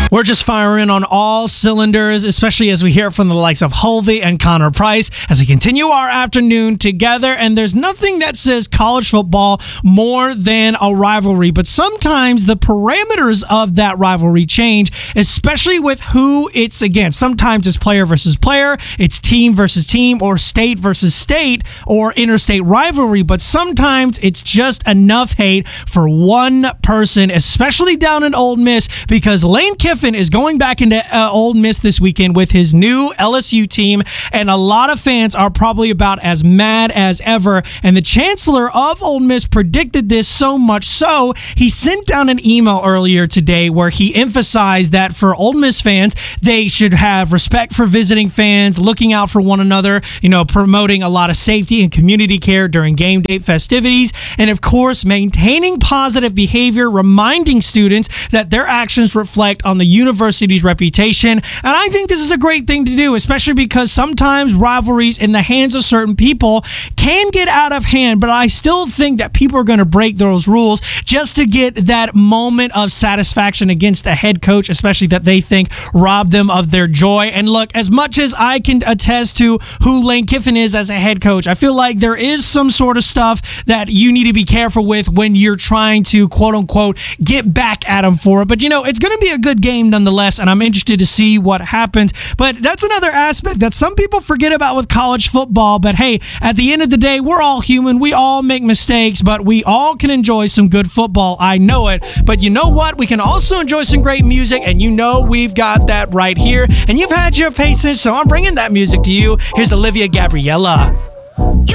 We're just firing on all cylinders, especially as we hear from the likes of Hulvey and Connor Price as we continue our afternoon together. And there's nothing that says college football more than a rivalry, but sometimes the parameters of that rivalry change, especially with who it's against. Sometimes it's player versus player, it's team versus team, or state versus state, or interstate rivalry, but sometimes it's just enough hate for one person, especially down in Ole Miss, because Lane Kiffin is going back into Ole Miss this weekend with his new LSU team, and a lot of fans are probably about as mad as ever. And the chancellor of Ole Miss predicted this, so much so he sent down an email earlier today where he emphasized that for Ole Miss fans, they should have respect for visiting fans, looking out for one another, promoting a lot of safety and community care during game day festivities, and of course maintaining positive behavior, reminding students that their actions reflect on the university's reputation. And I think this is a great thing to do, especially because sometimes rivalries in the hands of certain people can get out of hand, but I still think that people are going to break those rules just to get that moment of satisfaction against a head coach, especially that they think robbed them of their joy. And look, as much as I can attest to who Lane Kiffin is as a head coach, I feel like there is some sort of stuff that you need to be careful with when you're trying to quote unquote get back at him for it. But it's going to be a good game nonetheless, and I'm interested to see what happens. But that's another aspect that some people forget about with college football. But hey, at the end of the day, we're all human. We all make mistakes, but we all can enjoy some good football. I know it. But you know what? We can also enjoy some great music, and we've got that right here. And you've had your patience, so I'm bringing that music to you. Here's Olivia Gabriella.